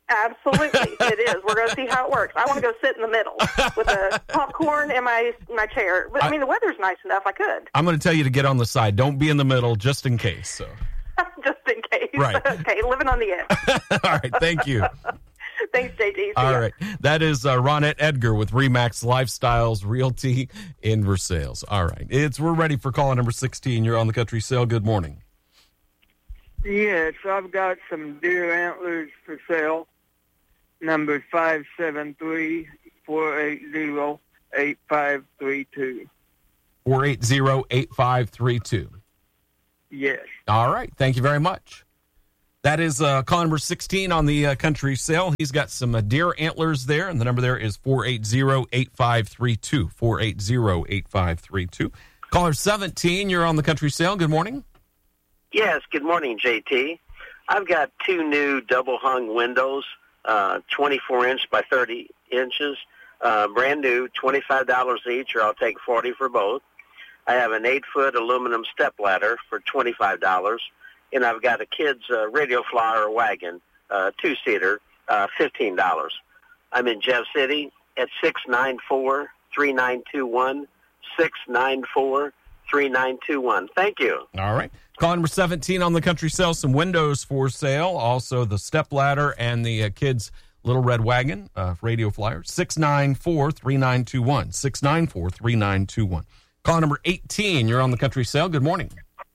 Absolutely, it is. We're going to see how it works. I want to go sit in the middle with a popcorn in my my chair. But I, I mean, the weather's nice enough. I could. I'm going to tell you to get on the side. Don't be in the middle, just in case. So. Just in case. Right. Okay, living on the edge. All right. Thank you. Thanks, J T. See All ya. right. That is uh, Ronette Edgar with Remax Lifestyles Realty in Versailles. All right. It's we're ready for caller number sixteen. You're on the Country Sale. Good morning. Yes, I've got some deer antlers for sale. Number five seven three, four eight zero, eight five three two. four eight zero, eight five three two. Yes. All right. Thank you very much. That is uh, call number sixteen on the uh, Country Sale. He's got some uh, deer antlers there, and the number there is four eight zero, eight five three two. four eight zero, eight five three two. Caller seventeen, you're on the Country Sale. Good morning. Yes, good morning, J T. I've got two new double-hung windows, uh, twenty-four inch by thirty inches, uh, brand new, twenty-five dollars each, or I'll take forty dollars for both. I have an eight-foot aluminum step ladder for twenty-five dollars, and I've got a kid's uh, radio flyer wagon, uh, two-seater, uh, fifteen dollars. I'm in Jeff City at six nine four, three nine two one, six nine four, three nine two one. Thank you. All right. Call number seventeen on the Country Sale. Some windows for sale. Also the step ladder and the uh, kids' little red wagon, uh, radio flyer. six nine four, three nine two one. six nine four, three nine two one. Call number eighteen. You're on the Country Sale. Good morning.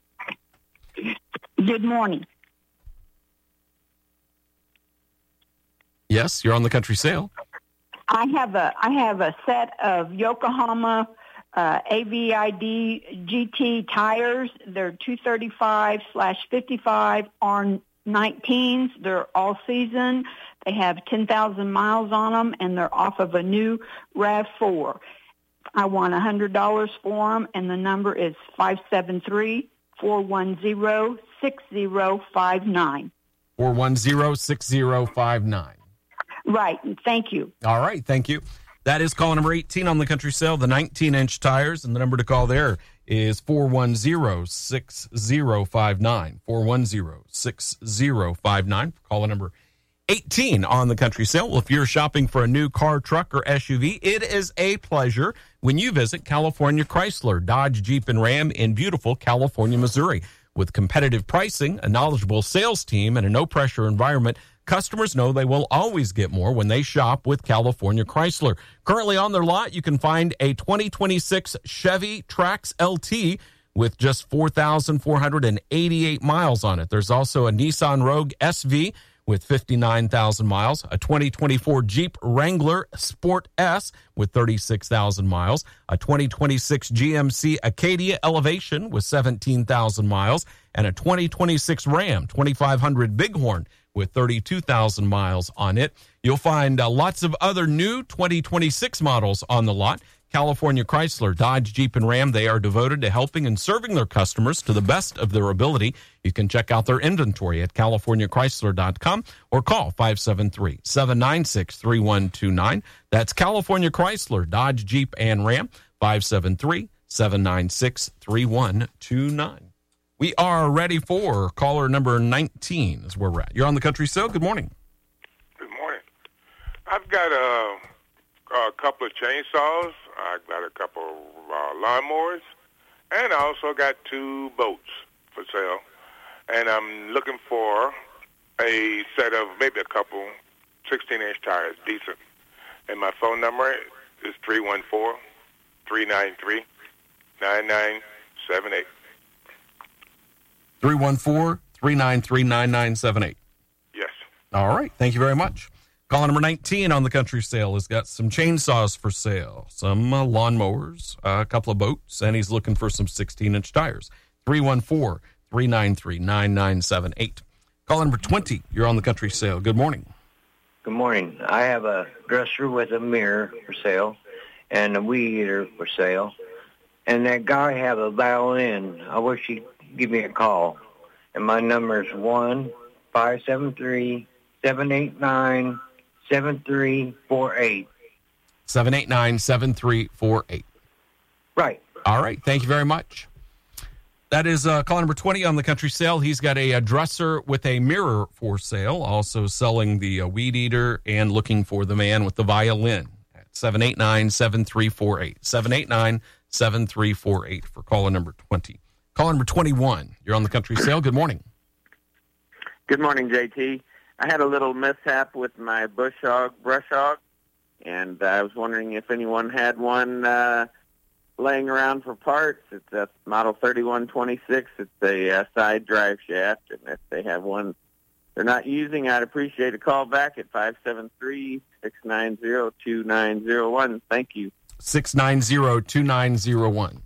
Good morning. Yes, you're on the Country Sale. I have a I have a set of Yokohama uh, A V I D G T tires. They're two thirty-five slash fifty-five R nineteens. They're all season. They have ten thousand miles on them, and they're off of a new RAV four. I want one hundred dollars for them, and the number is five seven three, four one zero, six zero five nine. four one zero, six zero five nine. Right. Thank you. All right. Thank you. That is call number eighteen on the Country Sale, the nineteen inch tires, and the number to call there is four one zero, six zero five nine. four one zero, six zero five nine. Call number eighteen on the Country Sale. Well, if you're shopping for a new car, truck, or S U V, it is a pleasure when you visit California Chrysler, Dodge, Jeep, and Ram in beautiful California, Missouri. With competitive pricing, a knowledgeable sales team, and a no-pressure environment, customers know they will always get more when they shop with California Chrysler. Currently on their lot, you can find a twenty twenty-six Chevy Trax L T with just four thousand four hundred eighty-eight miles on it. There's also a Nissan Rogue S V with fifty-nine thousand miles, a twenty twenty-four Jeep Wrangler Sport S with thirty-six thousand miles, a twenty twenty-six G M C Acadia Elevation with seventeen thousand miles, and a twenty twenty-six Ram twenty-five hundred Bighorn with thirty-two thousand miles on it. You'll find uh, lots of other new twenty twenty-six models on the lot. California Chrysler, Dodge, Jeep, and Ram, they are devoted to helping and serving their customers to the best of their ability. You can check out their inventory at california chrysler dot com or call five seven three, seven nine six, three one two nine. That's California Chrysler, Dodge, Jeep, and Ram, five seven three, seven nine six, three one two nine. We are ready for caller number nineteen is where we're at. You're on the Country Sale. Good morning. Good morning. I've got a, a couple of chainsaws. I've got a couple of uh, lawnmowers. And I also got two boats for sale. And I'm looking for a set of maybe a couple sixteen inch tires, decent. And my phone number is three one four, three nine three, nine nine seven eight. three one four, three nine three, nine nine seven eight. Yes. All right. Thank you very much. Caller number nineteen on the Country Sale has got some chainsaws for sale, some uh, lawnmowers, uh, a couple of boats, and he's looking for some sixteen inch tires. three one four, three nine three, nine nine seven eight. Caller number twenty, you're on the Country Sale. Good morning. Good morning. I have a dresser with a mirror for sale and a weed eater for sale. And that guy have a violin. I wish he'd give me a call. And my number is one five seven three, seven eight nine, seven three four eight. seven eight nine, seven three four eight. Right. All right. Thank you very much. That is uh, call number twenty on the country sale. He's got a, a dresser with a mirror for sale, also selling the uh, weed eater and looking for the man with the violin at seven eight nine, seven three four eight. seven eight nine, seven three four eight for caller number twenty. Caller number twenty-one, you're on the country sale. Good morning. Good morning, J T. I had a little mishap with my bush hog, brush hog, and I was wondering if anyone had one uh, laying around for parts. It's a model thirty-one twenty-six. It's a uh, side drive shaft, and if they have one they're not using, I'd appreciate a call back at five seven three, six nine zero, two nine zero one. Thank you. six nine zero, two nine zero one.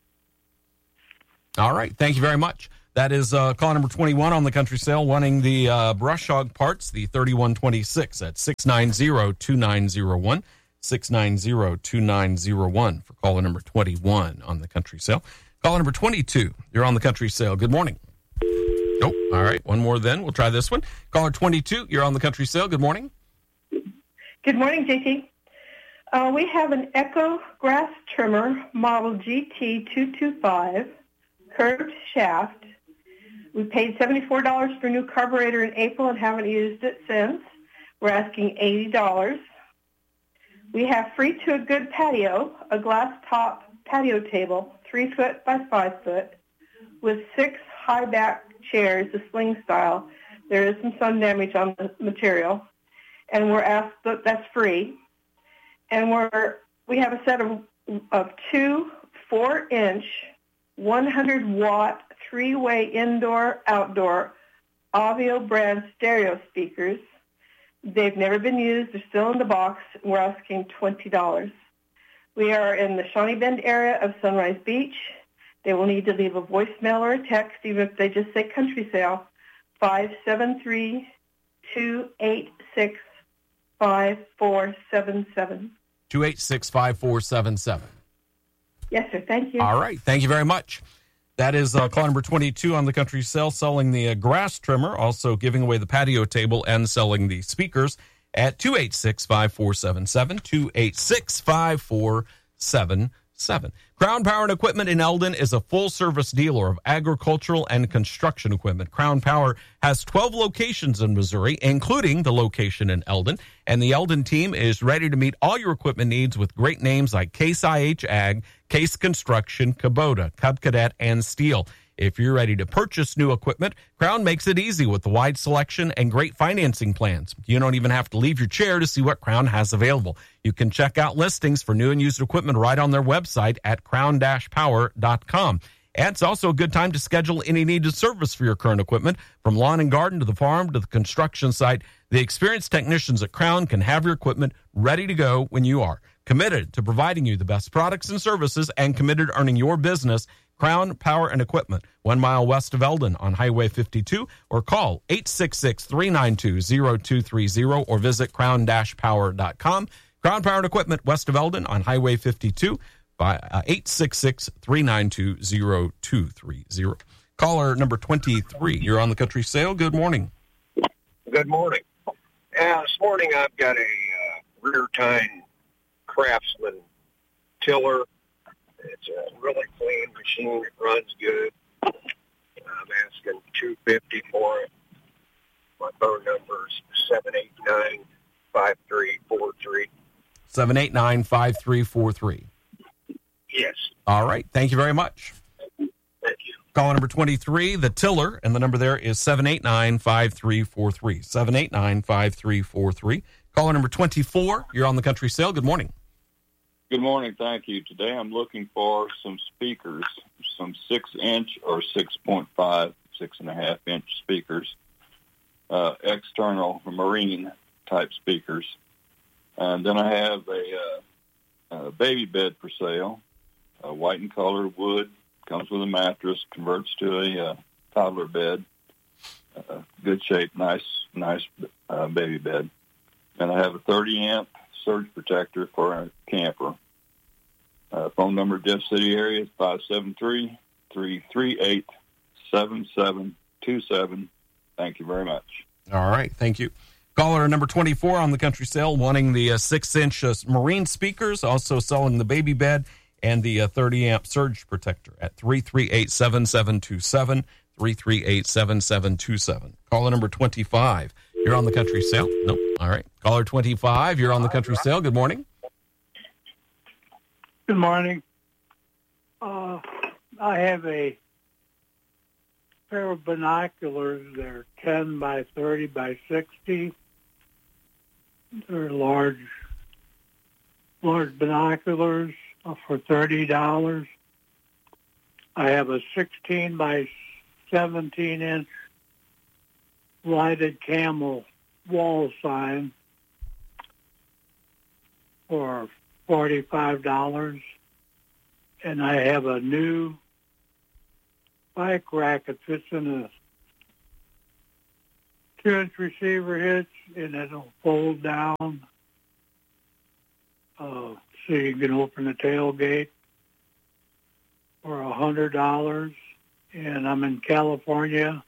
All right. Thank you very much. That is uh, call number twenty-one on the country sale, wanting the uh, brush hog parts, the thirty-one twenty-six at six nine zero, two nine zero one. six nine zero, two nine zero one for caller number twenty-one on the country sale. Caller number twenty-two, you're on the country sale. Good morning. Nope. All right. One more then. We'll try this one. Caller twenty-two, you're on the country sale. Good morning. Good morning, J T. Uh, we have an Echo grass trimmer, model G T two twenty-five, curved shaft. We paid seventy-four dollars for a new carburetor in April and haven't used it since. We're asking eighty dollars. We have free to a good patio, a glass top patio table, three foot by five foot, with six high back chairs, the sling style. There is some sun damage on the material, and we're asked that that's free. And we're we have a set of of two four inch, one hundred watt, three way indoor outdoor Avio brand stereo speakers. They've never been used. They're still in the box. We're asking twenty dollars. We are in the Shawnee Bend area of Sunrise Beach. They will need to leave a voicemail or a text, even if they just say country sale, five seven three, two eight six, five four seven seven. two eight six, five four seven seven. Yes, sir. Thank you. All right. Thank you very much. That is uh, call number twenty-two on the country sale, selling the uh, grass trimmer, also giving away the patio table and selling the speakers at two eight six, five four seven seven, two eight six, five four seven seven. Crown Power and Equipment in Eldon is a full-service dealer of agricultural and construction equipment. Crown Power has twelve locations in Missouri, including the location in Eldon, and the Eldon team is ready to meet all your equipment needs with great names like Case I H Ag, Case Construction, Kubota, Cub Cadet, and Steel. If you're ready to purchase new equipment, Crown makes it easy with the wide selection and great financing plans. You don't even have to leave your chair to see what Crown has available. You can check out listings for new and used equipment right on their website at crown dash power dot com. And it's also a good time to schedule any needed service for your current equipment. From lawn and garden to the farm to the construction site, the experienced technicians at Crown can have your equipment ready to go when you are. Committed to providing you the best products and services and committed to earning your business, Crown Power and Equipment, one mile west of Eldon on Highway fifty-two, or call eight six six, three nine two, zero two three zero or visit crown dash power dot com. Crown Power and Equipment west of Eldon on Highway fifty-two by uh, eight six six, three nine two, zero two three zero. Caller number twenty-three, you're on the country sale. Good morning. Good morning. Yeah, this morning I've got a uh, rear tine Craftsman tiller. It's a really clean machine. It runs good. I'm asking two fifty for it. My phone number is seven eight nine, five three four three. seven eight nine, five three four three. Yes. All right. Thank you very much. Thank you. Caller number twenty-three, the tiller, and the number there is seven eight nine, five three four three. seven eight nine, five three four three. Caller number twenty-four, you're on the country sale. Good morning. Good morning. Thank you. Today I'm looking for some speakers, some six inch or six point five, six and a half inch speakers, uh, external marine type speakers. And then I have a, uh, a baby bed for sale, uh, white in color, wood, comes with a mattress, converts to a uh, toddler bed, uh, good shape, nice, nice uh, baby bed. And I have a thirty amp surge protector for a camper. Uh, phone number, Jeff City area, is five seven three, three three eight, seven seven two seven. Thank you very much. All right. Thank you. Caller number twenty-four on the country sale, wanting the uh, six inch uh, marine speakers, also selling the baby bed and the uh, thirty amp surge protector at three three eight, seven seven two seven, three three eight, seven seven two seven. Caller number twenty-five, you're on the country sale. Nope. All right. Caller twenty-five, you're on the country sale. Good morning. Good morning. Uh, I have a pair of binoculars. They're ten by thirty by sixty. They're large, large binoculars for thirty dollars. I have a sixteen by seventeen inch lighted camel wall sign for forty-five dollars. And I have a new bike rack that fits in a two-inch receiver hitch, and it'll fold down uh, so you can open the tailgate for a hundred dollars. And I'm in California,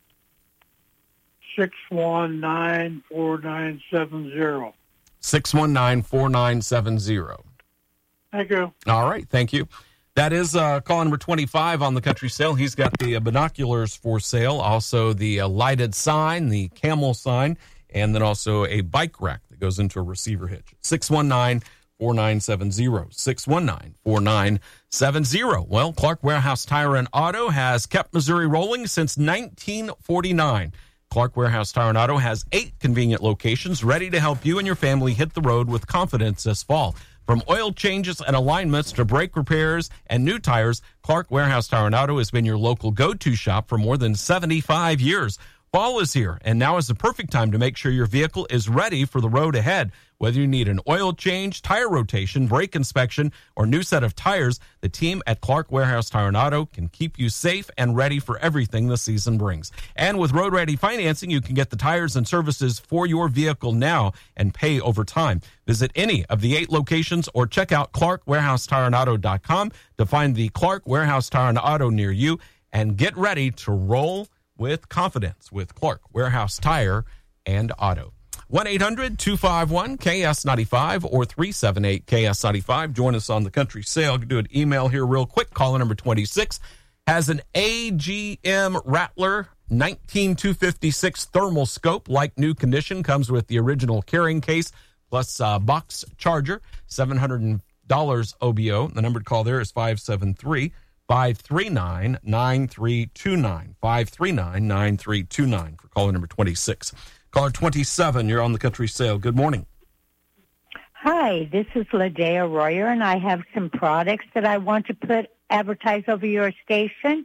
six one nine, four nine seven zero. six one nine, four nine seven zero. Thank you. All right, thank you. That is uh, call number twenty-five on the country sale. He's got the uh, binoculars for sale, also the uh, lighted sign, the camel sign, and then also a bike rack that goes into a receiver hitch. six one nine, four nine seven zero. six one nine, four nine seven zero. Well, Clark Warehouse Tire and Auto has kept Missouri rolling since nineteen forty-nine. Clark Warehouse Tire and Auto has eight convenient locations ready to help you and your family hit the road with confidence this fall. From oil changes and alignments to brake repairs and new tires, Clark Warehouse Tire and Auto has been your local go-to shop for more than seventy-five years. Fall is here, and now is the perfect time to make sure your vehicle is ready for the road ahead. Whether you need an oil change, tire rotation, brake inspection, or new set of tires, the team at Clark Warehouse Tire and Auto can keep you safe and ready for everything the season brings. And with Road Ready financing, you can get the tires and services for your vehicle now and pay over time. Visit any of the eight locations or check out clark warehouse tire and auto dot com to find the Clark Warehouse Tire and Auto near you, and get ready to roll with confidence with Clark Warehouse Tire and Auto. one eight hundred, two five one, K S ninety-five or three seven eight, K S ninety-five. Join us on the country sale. I'll do an email here real quick. Caller number twenty-six has an A G M Rattler nineteen two fifty-six thermal scope, like new condition, comes with the original carrying case plus uh, box charger, seven hundred dollars O B O. The number to call there is five seven three, five three nine, nine three two nine, five three nine, nine three two nine for caller number twenty-six. Caller twenty-seven, you're on the country sale. Good morning. Hi, this is Ladea Royer, and I have some products that I want to put advertise over your station.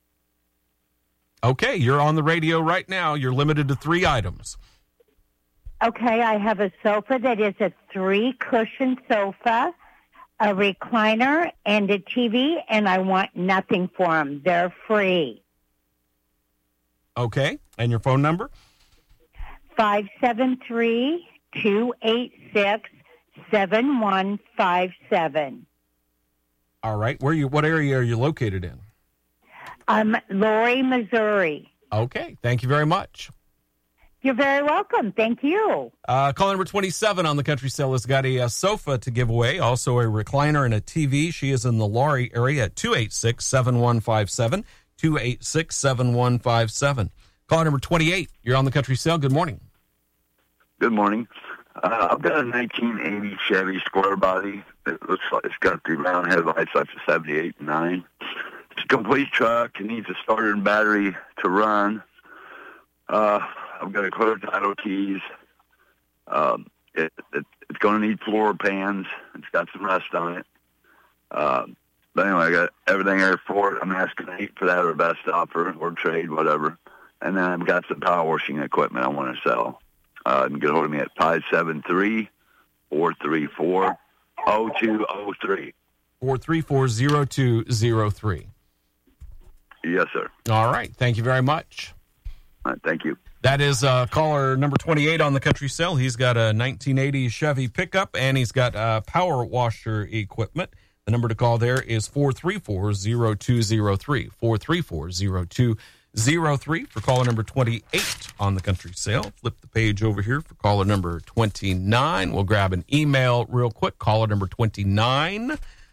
Okay, you're on the radio right now. You're limited to three items. Okay, I have a sofa that is a three-cushion sofa, a recliner, and a T V, and I want nothing for them. They're free. Okay, and your phone number? five seven three, two eight six, seven one five seven. All right, where you? What area are you located in? Um, Laurie, Missouri. Okay, thank you very much. You're very welcome. Thank you. Uh, caller number twenty-seven on the country sale has got a, a sofa to give away, also a recliner and a T V. She is in the Laurie area at two eight six, seven one five seven, two eight six, seven one five seven. Caller number twenty-eight, you're on the country sale. Good morning. Good morning. Uh, I've got a nineteen eighty Chevy Square Body. It looks like it's got the round headlights like the seventy-eight and nine. It's a complete truck. It needs a starter and battery to run. Uh, I've got a clear title keys. Um, it, it, it's going to need floor pans. It's got some rust on it. Uh, but anyway, I got everything there for it. I'm asking eight for that or best offer or trade, whatever. And then I've got some power washing equipment I want to sell. Uh, you can get a hold of me at five seven three, four three four, zero two zero three. four three four, zero two zero three. Yes, sir. All right. Thank you very much. All right, thank you. That is uh, caller number twenty-eight on the country sale. He's got a nineteen eighty Chevy pickup, and he's got uh, power washer equipment. The number to call there is four three four, zero two zero three, four three four, zero two zero three for caller number twenty-eight on the country sale. Flip the page over here for caller number twenty-nine. We'll grab an email real quick. Caller number twenty-nine.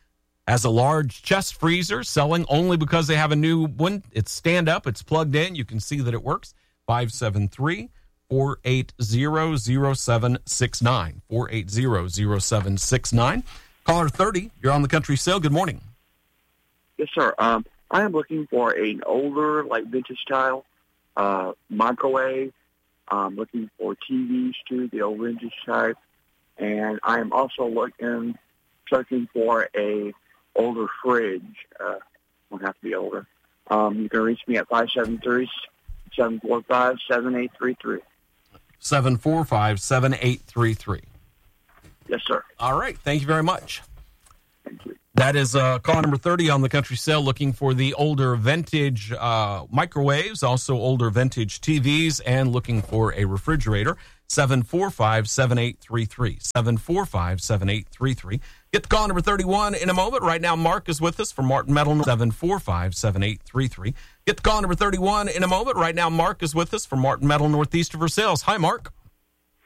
has a large chest freezer selling only because they have a new one. It's stand up. It's plugged in. You can see that it works. five seven three, four eight zero, zero seven six nine. four eight zero, zero seven six nine. Caller thirty, you're on the Country Sale. Good morning. Yes, sir. Um, I am looking for an older, like vintage style uh, microwave. I'm looking for T Vs too, the old vintage type. And I am also looking, searching for a older fridge. Uh, won't have to be older. Um, you can reach me at five seven three, seven four five, seven eight three three. seven four five, seven eight three three. Yes, sir. All right. Thank you very much. Thank you. That is uh, call number thirty on the Country Sale, looking for the older vintage uh, microwaves, also older vintage T Vs, and looking for a refrigerator. seven four five, seven eight three three. seven four five, seven eight three three. Get the call number thirty-one in a moment. Right now, Mark is with us from Martin Metal. seven four five, seven eight three three. Get the call number thirty-one in a moment. Right now, Mark is with us from Martin Metal Northeast for sales. Hi, Mark.